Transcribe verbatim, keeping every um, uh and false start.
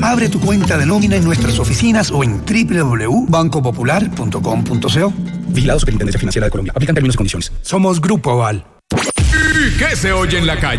Abre tu cuenta de nómina en nuestras oficinas o en doble u doble u doble u punto banco popular punto com punto co. Vigilado Superintendencia Financiera de Colombia. Aplican términos y condiciones. Somos Grupo Aval. ¿Y qué se oye en la calle?